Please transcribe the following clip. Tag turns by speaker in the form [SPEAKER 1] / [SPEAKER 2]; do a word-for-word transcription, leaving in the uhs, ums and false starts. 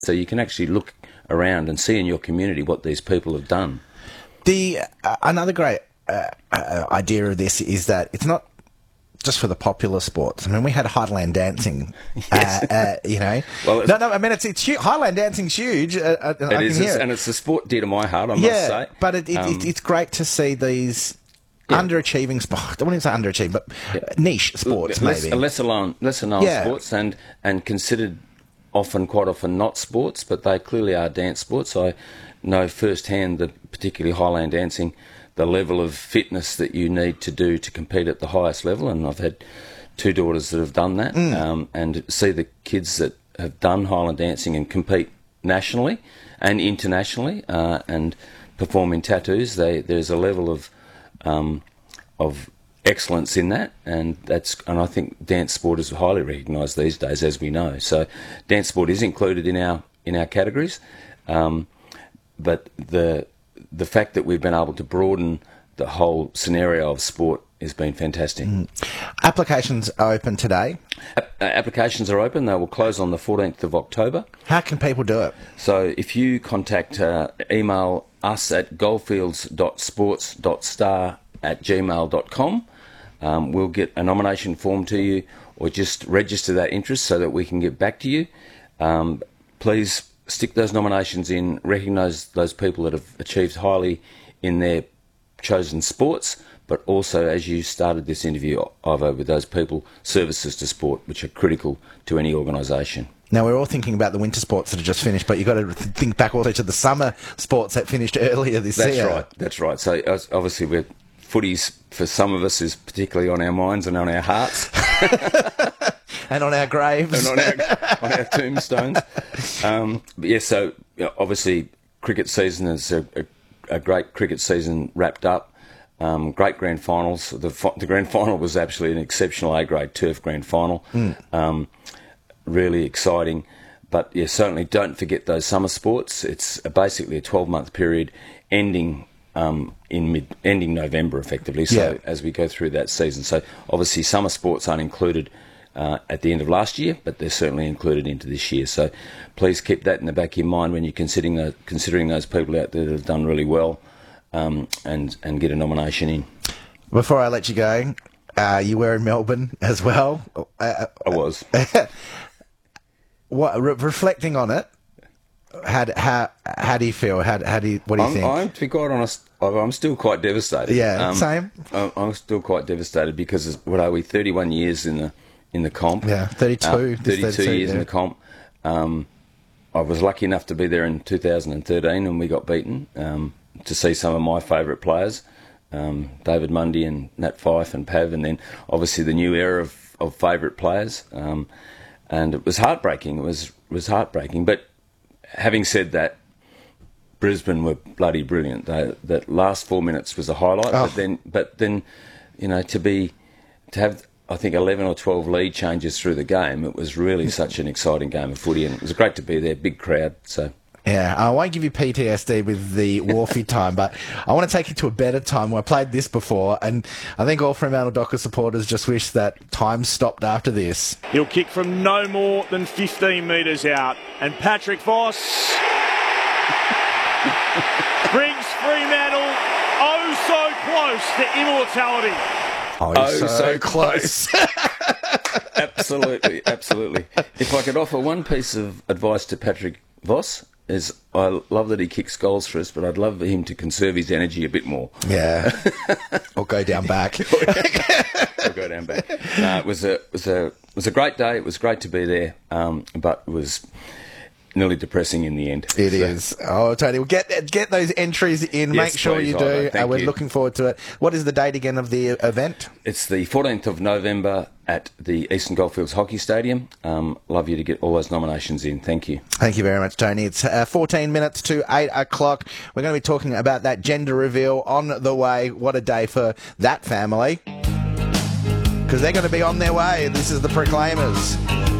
[SPEAKER 1] So you can actually look around and see in your community what these people have done.
[SPEAKER 2] The uh, another great uh, uh, idea of this is that it's not just for the popular sports. I mean, we had Highland dancing.
[SPEAKER 1] Yes.
[SPEAKER 2] uh, uh, you know,
[SPEAKER 1] well,
[SPEAKER 2] no, no. I mean, it's it's huge. Highland dancing's huge. Uh, uh,
[SPEAKER 1] it
[SPEAKER 2] I
[SPEAKER 1] is,
[SPEAKER 2] can hear
[SPEAKER 1] it's,
[SPEAKER 2] it.
[SPEAKER 1] and it's a sport dear to my heart. I
[SPEAKER 2] yeah,
[SPEAKER 1] must say.
[SPEAKER 2] but it, it,
[SPEAKER 1] um,
[SPEAKER 2] it, it's great to see these
[SPEAKER 1] yeah.
[SPEAKER 2] underachieving sports. I don't want to say underachieving, but
[SPEAKER 1] yeah.
[SPEAKER 2] niche sports,
[SPEAKER 1] less,
[SPEAKER 2] maybe
[SPEAKER 1] lesser known, lesser known
[SPEAKER 2] yeah.
[SPEAKER 1] sports, and and considered often, quite often, not sports, but they clearly are dance sports. I know firsthand that particularly Highland dancing, the level of fitness that you need to do to compete at the highest level, and I've had two daughters that have done that,
[SPEAKER 2] mm.
[SPEAKER 1] um, and see the kids that have done Highland dancing and compete nationally and internationally uh, and perform in tattoos. They, there's a level of um, of excellence in that, and that's and I think dance sport is highly recognised these days, as we know. So dance sport is included in our in our categories, um, but the the fact that we've been able to broaden the whole scenario of sport has been fantastic.
[SPEAKER 2] Mm. Applications are open today.
[SPEAKER 1] A- applications are open. They will close on the fourteenth of October.
[SPEAKER 2] How can people do it?
[SPEAKER 1] So if you contact, uh, email us at goldfields dot sports dot star at gmail dot com, um, we'll get a nomination form to you, or just register that interest so that we can get back to you. Um, please stick those nominations in, recognise those people that have achieved highly in their chosen sports, but also, as you started this interview, Ivo, with those people, services to sport, which are critical to any organisation.
[SPEAKER 2] Now, we're all thinking about the winter sports that have just finished, but you've got to think back also to the summer sports that finished earlier this
[SPEAKER 1] That's
[SPEAKER 2] year.
[SPEAKER 1] That's right, that's right. So uh, obviously, we're, footies for some of us is particularly on our minds and on our hearts.
[SPEAKER 2] And on our graves.
[SPEAKER 1] And on our, on our tombstones. Um, but yeah, so you know, obviously, cricket season is a, a, a great cricket season wrapped up. Um, great grand finals. The, fi- the grand final was actually an exceptional A-grade turf grand final. Mm. Um, really exciting. But yeah, certainly don't forget those summer sports. It's basically a twelve-month period ending um, in mid, ending November, effectively. So
[SPEAKER 2] yeah.
[SPEAKER 1] as we go through that season, so obviously summer sports aren't included uh, at the end of last year, but they're certainly included into this year. So please keep that in the back of your mind when you're considering those, considering those people out there that have done really well. Um, and and get a nomination in.
[SPEAKER 2] Before I let you go, uh, you were in Melbourne as well. Uh,
[SPEAKER 1] I was.
[SPEAKER 2] what re- reflecting on it? How how how do you feel? How how do you what do you
[SPEAKER 1] I'm,
[SPEAKER 2] think?
[SPEAKER 1] I'm to be quite honest, I'm still quite devastated.
[SPEAKER 2] Yeah,
[SPEAKER 1] um,
[SPEAKER 2] same.
[SPEAKER 1] I'm, I'm still quite devastated because it's, what are we? thirty-one years in the in the comp.
[SPEAKER 2] Yeah, thirty-two.
[SPEAKER 1] Uh, thirty-two,
[SPEAKER 2] thirty-two
[SPEAKER 1] years
[SPEAKER 2] yeah.
[SPEAKER 1] in the comp. Um, I was lucky enough to be there in two thousand thirteen when we got beaten. Um, to see some of my favourite players, um, David Mundy and Nat Fyfe and Pav, and then obviously the new era of, of favourite players. Um, and it was heartbreaking. It was was heartbreaking. But having said that, Brisbane were bloody brilliant. They, that last four minutes was a highlight.
[SPEAKER 2] Oh.
[SPEAKER 1] But then, but then, you know, to be to have I think eleven or twelve lead changes through the game, it was really such an exciting game of footy, and it was great to be there. Big crowd. So.
[SPEAKER 2] Yeah, I won't give you P T S D with the Wharfie time, but I want to take you to a better time where I played this before, and I think all Fremantle Dockers supporters just wish that time stopped after this.
[SPEAKER 3] He'll kick from no more than fifteen metres out, and Patrick Voss brings Fremantle oh so close to immortality.
[SPEAKER 2] Oh,
[SPEAKER 1] Oh,
[SPEAKER 2] so,
[SPEAKER 1] so
[SPEAKER 2] close.
[SPEAKER 1] Absolutely, absolutely. If I could offer one piece of advice to Patrick Voss, is I love that he kicks goals for us, but I'd love him to conserve his energy a bit more.
[SPEAKER 2] Yeah, or go down back.
[SPEAKER 1] or go down back. No, it was a it was a it was a great day. It was great to be there, um, but it was nearly depressing in the end.
[SPEAKER 2] It
[SPEAKER 1] so.
[SPEAKER 2] is. Oh, Tony, well, get get those entries in.
[SPEAKER 1] Yes,
[SPEAKER 2] Make sure
[SPEAKER 1] please,
[SPEAKER 2] you do.
[SPEAKER 1] Ivo. Thank
[SPEAKER 2] Uh, we're
[SPEAKER 1] you.
[SPEAKER 2] looking forward to it. What is the date again of the event?
[SPEAKER 1] It's the fourteenth of November at the Eastern Goldfields Hockey Stadium. Um, love you to get all those nominations in. Thank you.
[SPEAKER 2] Thank you very much, Tony. It's uh, fourteen minutes to eight o'clock. We're going to be talking about that gender reveal on the way. What a day for that family. Because they're going to be on their way. This is the Proclaimers.